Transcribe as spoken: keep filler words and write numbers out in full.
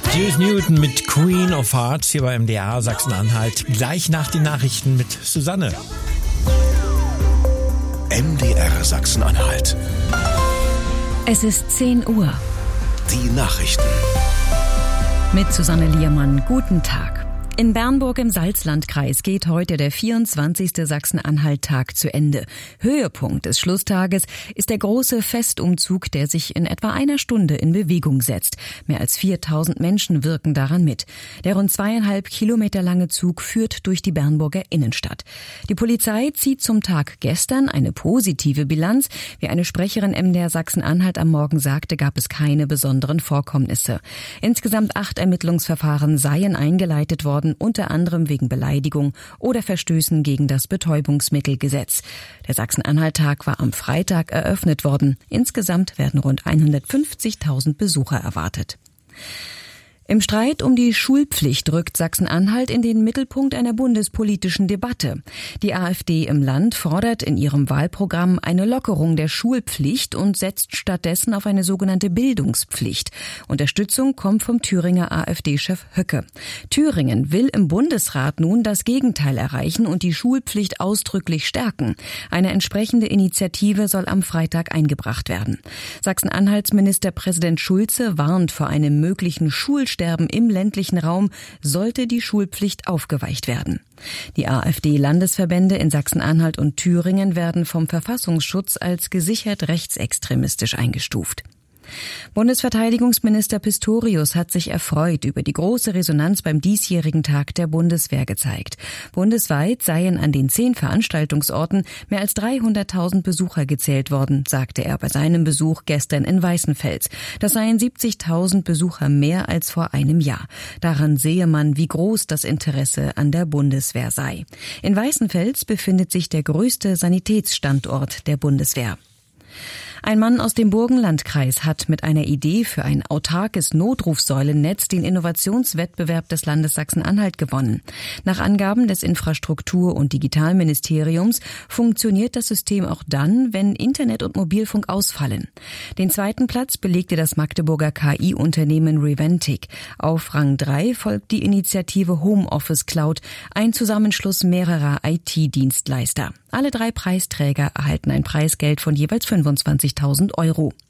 Juice Newton mit Queen of Hearts hier bei M D R Sachsen-Anhalt. Gleich nach den Nachrichten mit Susanne. M D R Sachsen-Anhalt. Es ist zehn Uhr. Die Nachrichten. Mit Susanne Liermann. Guten Tag. In Bernburg im Salzlandkreis geht heute der vierundzwanzigste Sachsen-Anhalt-Tag zu Ende. Höhepunkt des Schlusstages ist der große Festumzug, der sich in etwa einer Stunde in Bewegung setzt. Mehr als viertausend Menschen wirken daran mit. Der rund zweieinhalb Kilometer lange Zug führt durch die Bernburger Innenstadt. Die Polizei zieht zum Tag gestern eine positive Bilanz. Wie eine Sprecherin M D R Sachsen-Anhalt am Morgen sagte, gab es keine besonderen Vorkommnisse. Insgesamt acht Ermittlungsverfahren seien eingeleitet worden, unter anderem wegen Beleidigung oder Verstößen gegen das Betäubungsmittelgesetz. Der Sachsen-Anhalt-Tag war am Freitag eröffnet worden. Insgesamt werden rund hundertfünfzigtausend Besucher erwartet. Im Streit um die Schulpflicht rückt Sachsen-Anhalt in den Mittelpunkt einer bundespolitischen Debatte. Die AfD im Land fordert in ihrem Wahlprogramm eine Lockerung der Schulpflicht und setzt stattdessen auf eine sogenannte Bildungspflicht. Unterstützung kommt vom Thüringer AfD-Chef Höcke. Thüringen will im Bundesrat nun das Gegenteil erreichen und die Schulpflicht ausdrücklich stärken. Eine entsprechende Initiative soll am Freitag eingebracht werden. Sachsen-Anhalts Ministerpräsident Schulze warnt vor einem möglichen Schulsterben im ländlichen Raum, sollte die Schulpflicht aufgeweicht werden. Die AfD-Landesverbände in Sachsen-Anhalt und Thüringen werden vom Verfassungsschutz als gesichert rechtsextremistisch eingestuft. Bundesverteidigungsminister Pistorius hat sich erfreut über die große Resonanz beim diesjährigen Tag der Bundeswehr gezeigt. Bundesweit seien an den zehn Veranstaltungsorten mehr als dreihunderttausend Besucher gezählt worden, sagte er bei seinem Besuch gestern in Weißenfels. Das seien siebzigtausend Besucher mehr als vor einem Jahr. Daran sehe man, wie groß das Interesse an der Bundeswehr sei. In Weißenfels befindet sich der größte Sanitätsstandort der Bundeswehr. Ein Mann aus dem Burgenlandkreis hat mit einer Idee für ein autarkes Notrufsäulennetz den Innovationswettbewerb des Landes Sachsen-Anhalt gewonnen. Nach Angaben des Infrastruktur- und Digitalministeriums funktioniert das System auch dann, wenn Internet und Mobilfunk ausfallen. Den zweiten Platz belegte das Magdeburger K I-Unternehmen Reventic. Auf Rang drei folgt die Initiative Homeoffice Cloud, ein Zusammenschluss mehrerer I T-Dienstleister. Alle drei Preisträger erhalten ein Preisgeld von jeweils fünfundzwanzigtausend Euro.